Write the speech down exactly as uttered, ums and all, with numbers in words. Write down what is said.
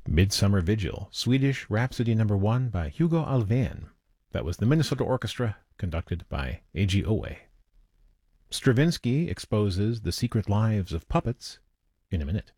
Midsummer Vigil, Swedish Rhapsody Number One by Hugo Alfvén. That was the Minnesota Orchestra, conducted by A G Owe. Stravinsky exposes the secret lives of puppets in a minute.